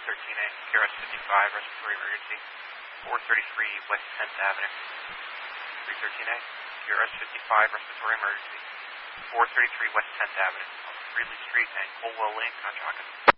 313A, KRS 55, respiratory emergency, 433 West 10th Avenue. 313A, KRS 55, respiratory emergency, 433 West 10th Avenue, Freely Street and Colwell Lane, Conshohocken.